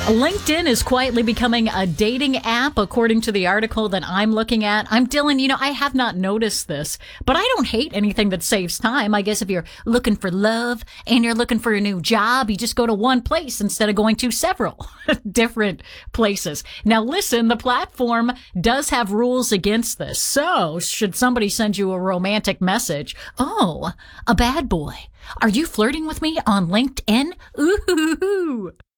LinkedIn is quietly becoming a dating app, according to the article that I'm looking at. I'm Dylan. I have not noticed this, but I don't hate anything that saves time. I guess if you're looking for love and you're looking for a new job, you just go to one place instead of going to several different places. Now, listen, the platform does have rules against this. So should somebody send you a romantic message, oh, a bad boy, are you flirting with me on LinkedIn? Ooh.